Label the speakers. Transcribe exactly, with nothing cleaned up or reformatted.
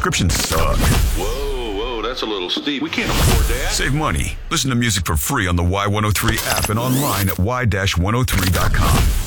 Speaker 1: subscriptions suck.
Speaker 2: Whoa, whoa, that's a little steep. We can't afford that.
Speaker 1: Save money. Listen to music for free on the Y one oh three app and online at y dash one oh three dot com.